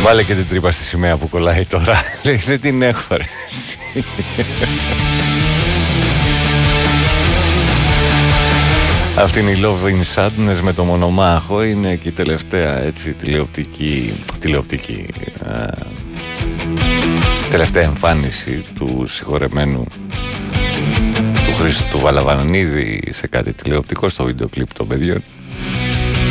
Βάλε και την τρύπα στη σημαία που κολλάει τώρα. Λέει δεν την έχω ρε. Αυτή είναι η Love in Sadness με το Μονομάχο. Είναι και η τελευταία έτσι τελευταία εμφάνιση του συγχωρεμένου του Χρήστου του Βαλαβανίδη σε κάτι τηλεοπτικό, στο βίντεο κλιπ των παιδιών.